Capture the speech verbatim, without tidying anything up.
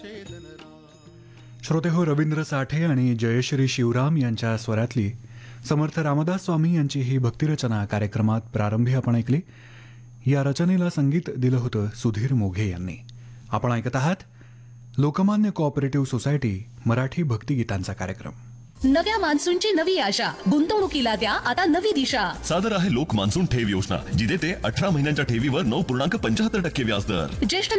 श्रोते हो, रवींद्र साठे आणि जयश्री शिवराम यांच्या स्वरातली समर्थ रामदास स्वामी यांची ही भक्तिरचना कार्यक्रमात प्रारंभी आपण ऐकली. या रचनेला संगीत दिलं होतं सुधीर मोघे यांनी. आपण ऐकत आहात लोकमान्य कोऑपरेटिव्ह सोसायटी मराठी भक्तिगीतांचा कार्यक्रम. नव्या मान्सूनची नवी आशा, गुंतवणुकीला द्या आता नवी दिशा. सादर आहे लोक मान्सून ठेव योजना, जी देते अठरा महिन्यांच्या ठेवीवर नऊ पूर्णांक पंच्याहत्तर टक्के व्याजदर. ज्येष्ठ